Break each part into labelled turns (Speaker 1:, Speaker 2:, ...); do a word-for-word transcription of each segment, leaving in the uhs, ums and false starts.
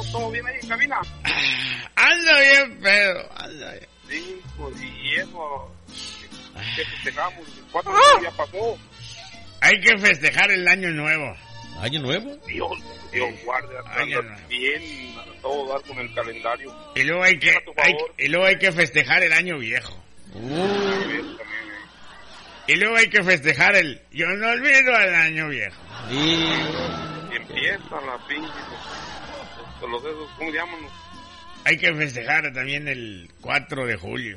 Speaker 1: ¿Todo bien ahí en cabina?
Speaker 2: Anda bien, Pedro, anda bien.
Speaker 1: Sí, pues, y eso, que festejamos, cuatro días ya pasó.
Speaker 2: Hay que festejar el año nuevo.
Speaker 3: ¿Año nuevo?
Speaker 1: Dios, Dios guarde,
Speaker 2: Año
Speaker 1: anda
Speaker 2: nuevo.
Speaker 1: bien, a todo dar con el calendario.
Speaker 2: Y luego hay que,
Speaker 1: A tu
Speaker 2: hay,
Speaker 1: favor.
Speaker 2: y luego hay que festejar el año viejo.
Speaker 1: Eso también, eh.
Speaker 2: Y luego hay que festejar el... Yo no olvido al año viejo.
Speaker 3: Y...
Speaker 1: Y empiezan las pinches, los, los esos, ¿cómo se llaman?
Speaker 2: Hay que festejar también el cuatro de julio.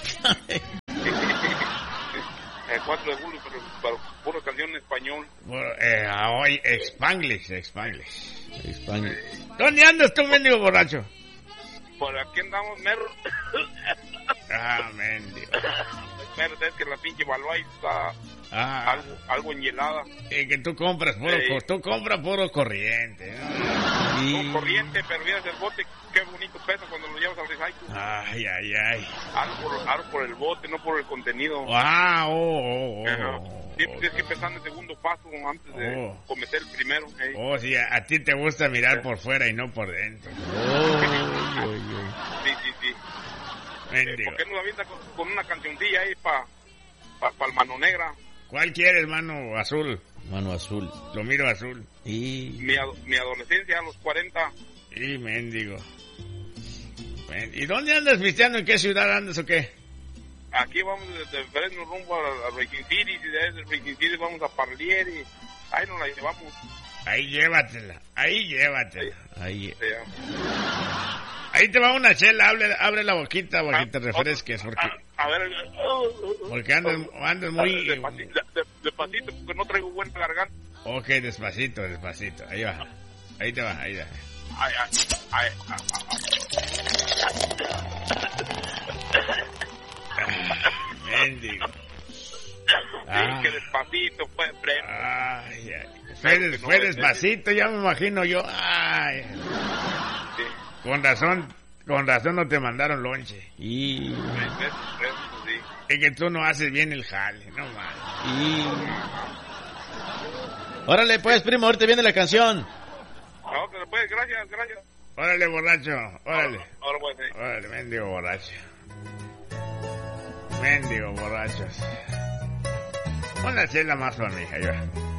Speaker 1: El cuatro de julio, pero para pura canción en español.
Speaker 2: Bueno, eh, hoy, Spanglish, Spanglish.
Speaker 3: España.
Speaker 2: ¿Dónde andas tú, mendigo borracho?
Speaker 1: Por aquí andamos, mero.
Speaker 2: Ah, mendigo.
Speaker 1: Mero, es que la pinche Baloy está
Speaker 2: Ah,
Speaker 1: algo, algo enhielada.
Speaker 2: y que tú compras puro,
Speaker 1: Sí.
Speaker 2: co- tú compras puro corriente, ¿no?
Speaker 3: Y...
Speaker 1: Con corriente, pero miras el bote, qué bonito pesa cuando lo llevas al recycle.
Speaker 2: Ay, ay, ay.
Speaker 1: Algo por, algo por el bote, no por el contenido.
Speaker 2: Ah, oh, oh,
Speaker 1: Ajá.
Speaker 2: oh.
Speaker 1: Sí, tienes que empezar en el segundo paso antes de
Speaker 2: Oh.
Speaker 1: cometer el primero. ¿Eh?
Speaker 2: Oh, sí, a, a ti te gusta mirar por fuera y no por dentro.
Speaker 3: Oh, oy, oy.
Speaker 1: Sí, sí, sí. Eh,
Speaker 2: Mendigo.
Speaker 1: ¿Por qué no la avienta con, con una cancioncilla ahí para pa, pa el Mano Negra?
Speaker 2: ¿Cuál quieres, mano? Azul.
Speaker 3: Mano azul.
Speaker 2: Lo miro azul.
Speaker 3: Y...
Speaker 1: Mi, ado- mi adolescencia a los cuarenta.
Speaker 2: Y mendigo. Men- ¿Y dónde andas pisteando? ¿En qué ciudad andas o qué?
Speaker 1: Aquí vamos desde Fresno rumbo a, a Racing City, y desde Racing City vamos a Parlier y ahí nos la llevamos.
Speaker 2: Ahí llévatela, ahí llévatela.
Speaker 3: Ahí...
Speaker 1: O sea,
Speaker 2: Ahí te va una chela, abre, abre la boquita para que te
Speaker 1: ah,
Speaker 2: refresques, porque,
Speaker 1: a, a ver,
Speaker 2: porque andas, andas muy...
Speaker 1: despacito, de- despacito, porque no traigo buena garganta.
Speaker 2: Ok, despacito, despacito, ahí va. Ahí te va, ahí va.
Speaker 1: Ay, ay, ay, ay,
Speaker 2: Mendigo.
Speaker 1: ay, sí, que despacito, pues, freno.
Speaker 2: Ay, ay. Fue, des- fue despacito, ya me imagino yo. Ay.
Speaker 1: Sí,
Speaker 2: Con razón, con razón no te mandaron lonche.
Speaker 3: Y...
Speaker 1: freno, freno, sí.
Speaker 2: Es que tú no haces bien el jale, no mames.
Speaker 3: Y... Órale, pues, primo, ahorita viene la canción.
Speaker 1: No, pero pues, gracias, gracias.
Speaker 2: Órale, borracho, órale.
Speaker 1: Ahora pues, sí.
Speaker 2: Órale, mendigo borracho. Mendigo borrachos. Una chela más para mi hija, yo.